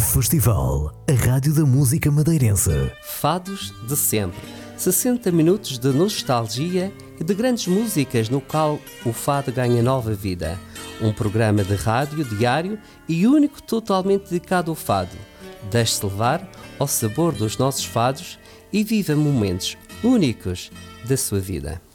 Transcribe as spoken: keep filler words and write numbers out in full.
Festival, a rádio da música madeirense. Fados de sempre. sessenta minutos de nostalgia e de grandes músicas no qual o fado ganha nova vida. Um programa de rádio diário e único totalmente dedicado ao fado. Deixe-se levar ao sabor dos nossos fados e viva momentos únicos da sua vida.